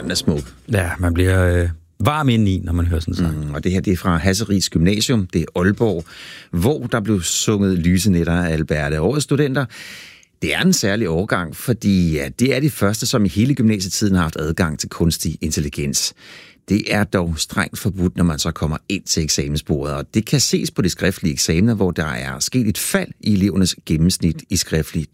den er smuk. Ja, man bliver varm indeni, når man hører sådan en sang. Og det her, det er fra Hasseris Gymnasium, det er Aalborg, hvor der blev sunget Lyse nætter af Alberte. Årets studenter, det er en særlig årgang, fordi det er de første, som i hele gymnasietiden har haft adgang til kunstig intelligens. Det er dog strengt forbudt, når man så kommer ind til eksamensbordet, og det kan ses på de skriftlige eksamener, hvor der er sket et fald i elevernes gennemsnit i skriftlig